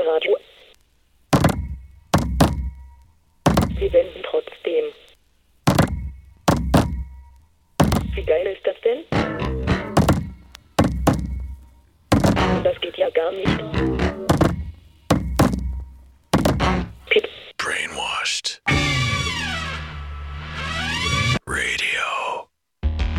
Radio. Wir senden trotzdem. Wie geil ist das denn? Das geht ja gar nicht.